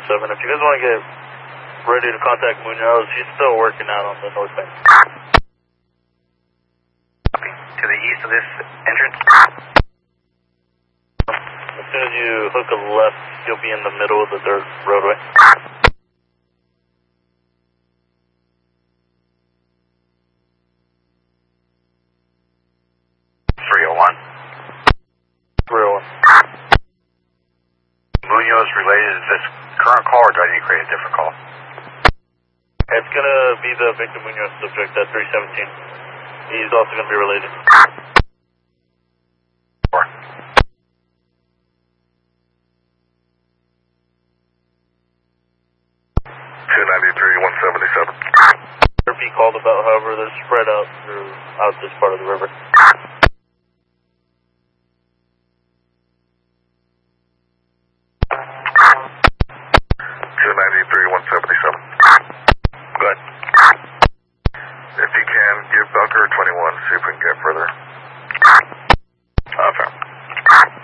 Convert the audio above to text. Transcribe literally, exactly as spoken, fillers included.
seven. If you guys want to get ready to contact Munoz, he's still working out on the north bank. To the east of this entrance? As soon as you hook a left, you'll be in the middle of the third roadway. three oh one. three oh one. Munoz related to this current call, or do I need to create a different call? It's going to be the Victor Munoz subject at three seventeen. He's also going to be related. Four. two ninety-three, one seventy-seven. Be called about, however, they're spread out throughout this part of the river. two ninety-three, one seventy-seven. Good. If you can, give Bunker twenty-one, see if we can get further.